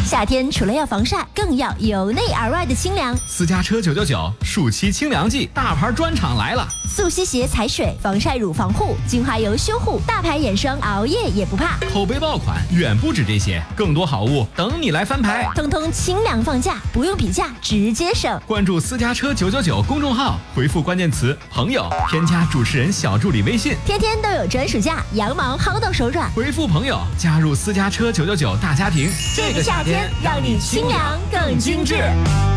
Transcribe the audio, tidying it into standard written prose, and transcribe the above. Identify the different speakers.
Speaker 1: 夏天除了要防晒，更要由内而外的清凉。
Speaker 2: 私家车999暑期清凉季，大牌专场来了！
Speaker 1: 速吸鞋踩水，防晒乳防护，精华油修护，大牌眼霜，熬夜也不怕。
Speaker 2: 口碑爆款远不止这些，更多好物等你来翻牌。
Speaker 1: 通通清凉放价，不用比价，直接省。
Speaker 2: 关注私家车999公众号，回复关键词“朋友”，添加主持人小助理微信，
Speaker 1: 天天都有专属价，羊毛薅到手软。
Speaker 2: 回复“朋友”，加入私家车999大家庭。
Speaker 1: 这个夏天让你清凉更精致。